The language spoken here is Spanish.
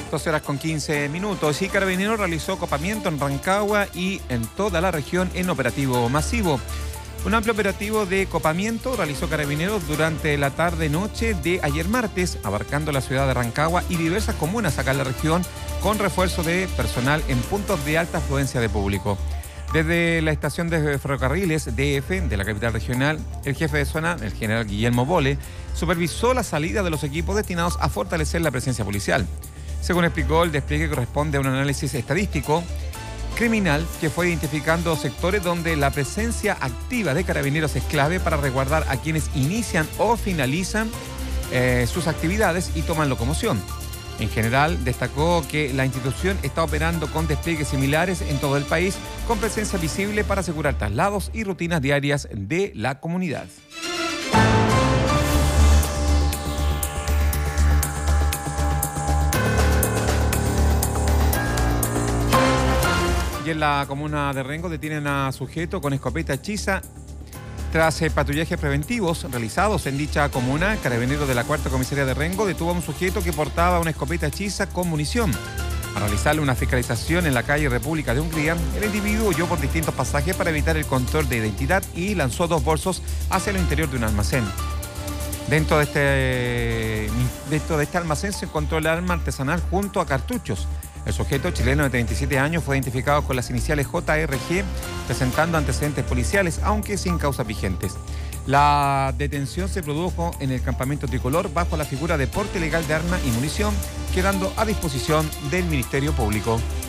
12:15 y Carabineros realizó copamiento en Rancagua y en toda la región en operativo masivo. Un amplio operativo de copamiento realizó Carabineros durante la tarde-noche de ayer martes, abarcando la ciudad de Rancagua y diversas comunas acá en la región, con refuerzo de personal en puntos de alta afluencia de público. Desde la estación de ferrocarriles DF de la capital regional, el jefe de zona, el general Guillermo Bole, supervisó la salida de los equipos destinados a fortalecer la presencia policial. Según explicó, el despliegue corresponde a un análisis estadístico criminal que fue identificando sectores donde la presencia activa de Carabineros es clave para resguardar a quienes inician o finalizan sus actividades y toman locomoción. En general, destacó que la institución está operando con despliegues similares en todo el país, con presencia visible para asegurar traslados y rutinas diarias de la comunidad. Y en la comuna de Rengo detienen a sujeto con escopeta hechiza. Tras patrullajes preventivos realizados en dicha comuna, Carabineros de la Cuarta Comisaría de Rengo detuvo a un sujeto que portaba una escopeta hechiza con munición. Al realizarle una fiscalización en la calle República de Hungría, el individuo huyó por distintos pasajes para evitar el control de identidad y lanzó 2 bolsos hacia el interior de un almacén. Dentro de este almacén se encontró el arma artesanal junto a cartuchos. El sujeto, chileno de 37 años, fue identificado con las iniciales JRG, presentando antecedentes policiales, aunque sin causas vigentes. La detención se produjo en el campamento tricolor bajo la figura de porte ilegal de arma y munición, quedando a disposición del Ministerio Público.